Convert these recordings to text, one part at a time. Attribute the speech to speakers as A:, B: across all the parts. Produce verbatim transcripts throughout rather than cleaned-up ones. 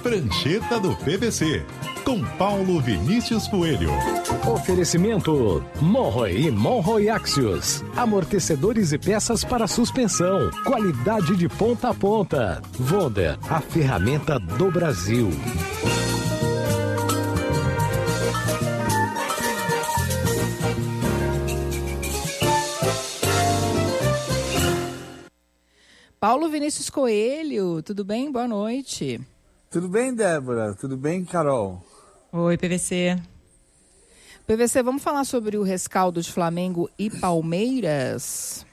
A: Prancheta do P V C, com Paulo Vinícius Coelho.
B: Oferecimento Monroe e Monroe Axios. Amortecedores e peças para suspensão. Qualidade de ponta a ponta. Wonder, a ferramenta do Brasil.
C: Paulo Vinícius Coelho, tudo bem? Boa noite.
D: Tudo bem, Débora? Tudo bem, Carol?
C: Oi, P V C. P V C, vamos falar sobre o rescaldo de Flamengo e Palmeiras?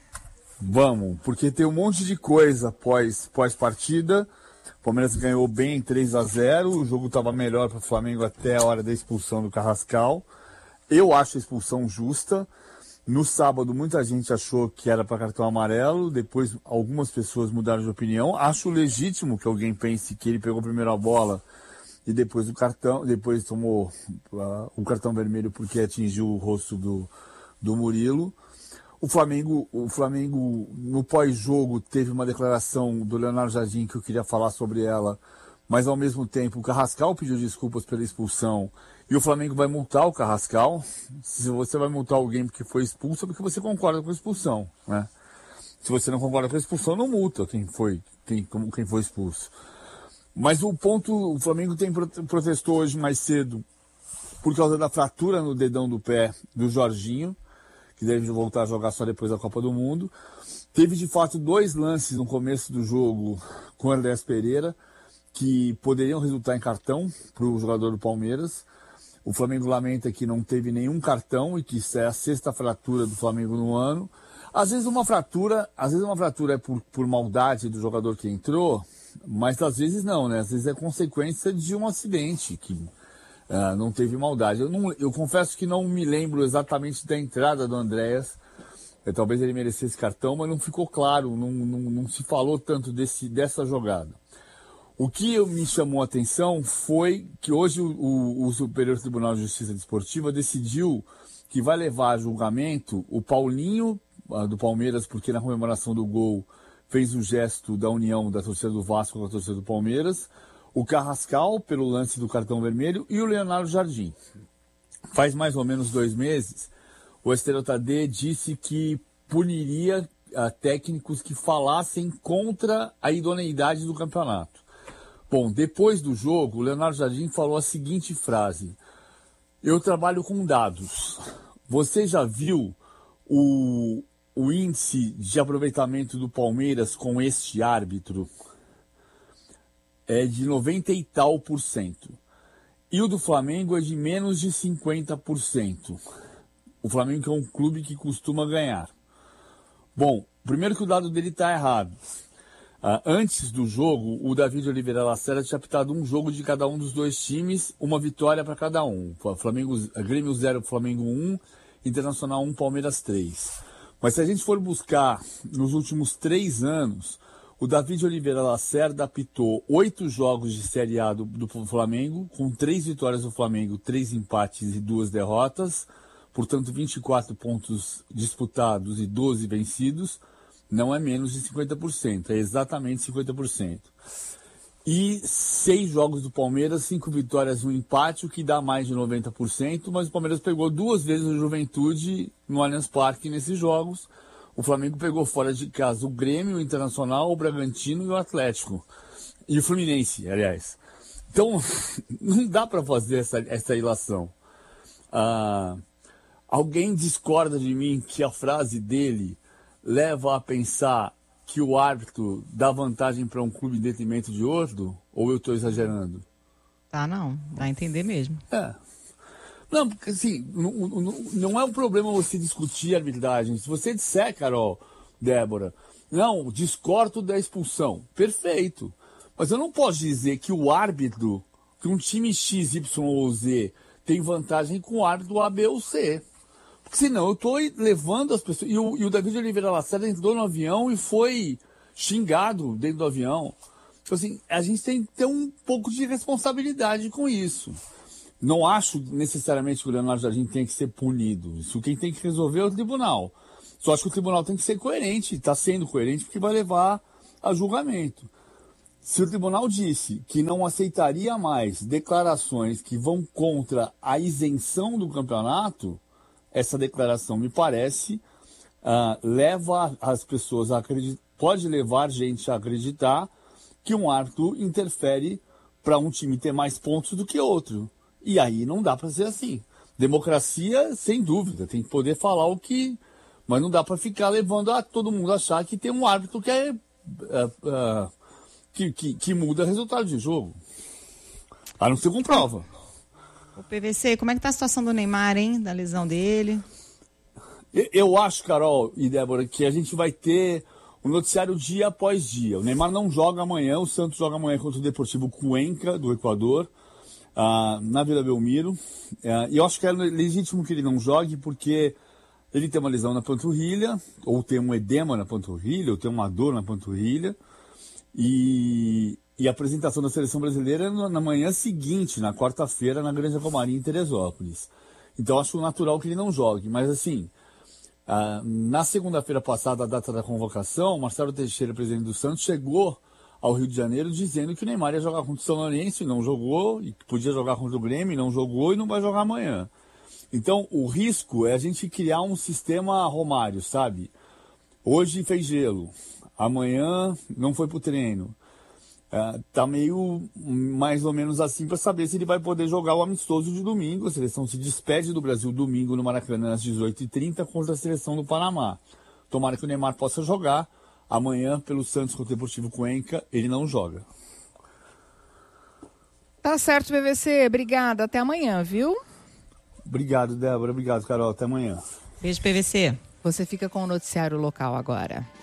D: Vamos, porque tem um monte de coisa pós, pós-partida. O Palmeiras ganhou bem três a zero, o jogo estava melhor para o Flamengo até a hora da expulsão do Carrascal. Eu acho a expulsão justa. No sábado, muita gente achou que era para cartão amarelo, depois algumas pessoas mudaram de opinião. Acho legítimo que alguém pense que ele pegou primeiro a bola e depois o cartão, depois tomou uh, o cartão vermelho porque atingiu o rosto do, do Murilo. O Flamengo, o Flamengo, no pós-jogo, teve uma declaração do Leonardo Jardim que eu queria falar sobre ela, mas ao mesmo tempo o Carrascal pediu desculpas pela expulsão. E o Flamengo vai multar o Carrascal. Se você vai multar alguém porque foi expulso, é porque você concorda com a expulsão, né? Se você não concorda com a expulsão, não multa quem foi, quem, quem foi expulso. Mas o ponto, o Flamengo tem protestou hoje mais cedo por causa da fratura no dedão do pé do Jorginho, que deve voltar a jogar só depois da Copa do Mundo. Teve, de fato, dois lances no começo do jogo com o Andrés Pereira, que poderiam resultar em cartão para o jogador do Palmeiras. O Flamengo lamenta que não teve nenhum cartão e que isso é a sexta fratura do Flamengo no ano. Às vezes uma fratura, às vezes uma fratura é por, por maldade do jogador que entrou, mas às vezes não, né? Às vezes é consequência de um acidente que uh, não teve maldade. Eu, não, eu confesso que não me lembro exatamente da entrada do Andréas. É, talvez ele merecesse cartão, mas não ficou claro, não, não, não se falou tanto desse, dessa jogada. O que me chamou a atenção foi que hoje o, o, o Superior Tribunal de Justiça Desportiva decidiu que vai levar a julgamento o Paulinho, uh, do Palmeiras, porque na comemoração do gol fez o gesto da união da torcida do Vasco com a torcida do Palmeiras, o Carrascal, pelo lance do cartão vermelho, e o Leonardo Jardim. Faz mais ou menos dois meses, o S T J D disse que puniria uh, técnicos que falassem contra a idoneidade do campeonato. Bom, depois do jogo, o Leonardo Jardim falou a seguinte frase: eu trabalho com dados. Você já viu o, o índice de aproveitamento do Palmeiras com este árbitro? É de noventa e tal por cento. E o do Flamengo é de menos de cinquenta por cento. O Flamengo é um clube que costuma ganhar. Bom, primeiro que o dado dele está errado. Uh, antes do jogo, o David Oliveira Lacerda tinha apitado um jogo de cada um dos dois times, uma vitória para cada um. Flamengo, Grêmio zero, Flamengo um, Internacional um, Palmeiras três. Mas se a gente for buscar nos últimos três anos, o David Oliveira Lacerda apitou oito jogos de Série A do, do Flamengo, com três vitórias do Flamengo, três empates e duas derrotas, portanto vinte e quatro pontos disputados e doze vencidos. Não é menos de cinquenta por cento, é exatamente cinquenta por cento. E seis jogos do Palmeiras, cinco vitórias, um empate, o que dá mais de noventa por cento, mas o Palmeiras pegou duas vezes o Juventude no Allianz Parque nesses jogos. O Flamengo pegou fora de casa o Grêmio, o Internacional, o Bragantino e o Atlético. E o Fluminense, aliás. Então, não dá para fazer essa, essa ilação. Ah, alguém discorda de mim que a frase dele leva a pensar que o árbitro dá vantagem para um clube em detrimento de outro? Ou eu estou exagerando?
C: Tá, não. Dá a entender mesmo.
D: É. Não, porque assim, não, não, não é um problema você discutir a arbitragem. Se você disser, Carol, Débora, não, discordo da expulsão. Perfeito. Mas eu não posso dizer que o árbitro, que um time X, Y ou Z tem vantagem com o árbitro A, B ou C. Porque senão eu estou levando as pessoas... E o, e o David Oliveira Lacerda entrou no avião e foi xingado dentro do avião. Então, assim, a gente tem que ter um pouco de responsabilidade com isso. Não acho necessariamente que o Leonardo Jardim tenha que ser punido. Isso quem tem que resolver é o tribunal. Só acho que o tribunal tem que ser coerente. Está sendo coerente porque vai levar a julgamento. Se o tribunal disse que não aceitaria mais declarações que vão contra a isenção do campeonato, essa declaração, me parece, uh, leva as pessoas a acreditar, pode levar gente a acreditar que um árbitro interfere para um time ter mais pontos do que outro. E aí não dá para ser assim. Democracia, sem dúvida, tem que poder falar o que... Mas não dá para ficar levando a todo mundo a achar que tem um árbitro que, é, uh, uh, que, que, que muda o resultado de jogo. A não ser com prova.
C: O P V C, como é que tá a situação do Neymar, hein? Da lesão dele?
D: Eu acho, Carol e Débora, que a gente vai ter o noticiário dia após dia. O Neymar não joga amanhã, o Santos joga amanhã contra o Deportivo Cuenca, do Equador, uh, na Vila Belmiro. Uh, e eu acho que é legítimo que ele não jogue, porque ele tem uma lesão na panturrilha, ou tem um edema na panturrilha, ou tem uma dor na panturrilha. E, e a apresentação da seleção brasileira é na manhã seguinte, na quarta-feira, na Granja Comari, em Teresópolis. Então acho natural que ele não jogue. Mas assim, uh, na segunda-feira passada, a data da convocação, Marcelo Teixeira, presidente do Santos, chegou ao Rio de Janeiro dizendo que o Neymar ia jogar contra o São Lourenço e não jogou, e que podia jogar contra o Grêmio e não jogou e não vai jogar amanhã. Então o risco é a gente criar um sistema Romário, sabe? Hoje fez gelo, amanhã não foi pro treino. Uh, tá meio mais ou menos assim para saber se ele vai poder jogar o amistoso de domingo. A seleção se despede do Brasil domingo no Maracanã às dezoito e trinta contra a seleção do Panamá. Tomara que o Neymar possa jogar. Amanhã, pelo Santos contra o Deportivo Cuenca, ele não joga.
C: Tá certo, P V C. Obrigada. Até amanhã, viu?
D: Obrigado, Débora. Obrigado, Carol. Até amanhã.
C: Beijo, P V C. Você fica com o noticiário local agora.